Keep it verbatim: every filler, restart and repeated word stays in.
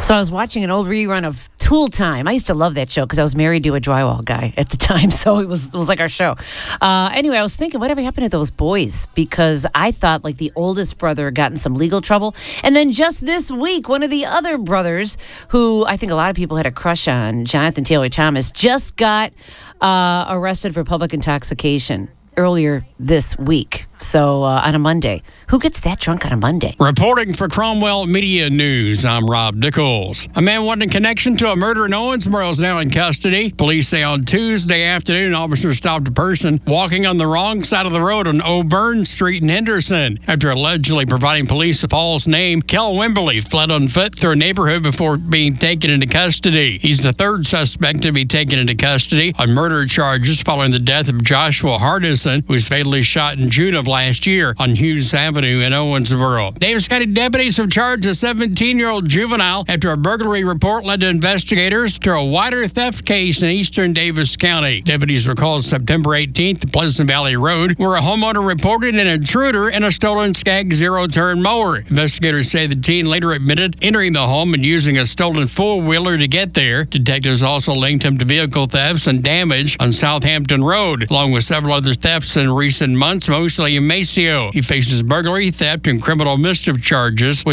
So I was watching an old rerun of Tool Time. I used to love that show because I was married to a drywall guy at the time, so it was it was like our show. Uh, anyway, I was thinking, whatever happened to those boys? Because I thought like the oldest brother got in some legal trouble, and then just this week, one of the other brothers, who I think a lot of people had a crush on, Jonathan Taylor Thomas, just got uh, arrested for public intoxication earlier this week. So uh, on a Monday. Who gets that drunk on a Monday? Reporting for Cromwell Media News, I'm Rob Nichols. A man wanting connection to a murder in Owensboro is now in custody. Police say on Tuesday afternoon, officers stopped a person walking on the wrong side of the road on O'Byrne Street in Henderson. After allegedly providing police a false name, Kel Wimberly fled on foot through a neighborhood before being taken into custody. He's the third suspect to be taken into custody on murder charges following the death of Joshua Hardison, who was fatally shot in June of last year on Hughes Avenue in Owensboro. Davis County deputies have charged a seventeen-year-old juvenile after a burglary report led to investigators to a wider theft case in eastern Davis County. Deputies were called September eighteenth to Pleasant Valley Road, where a homeowner reported an intruder in a stolen Skag zero-turn mower. Investigators say the teen later admitted entering the home and using a stolen four-wheeler to get there. Detectives also linked him to vehicle thefts and damage on Southampton Road, along with several other thefts in recent months, mostly in Maceo. He faces burglary, theft, and criminal mischief charges with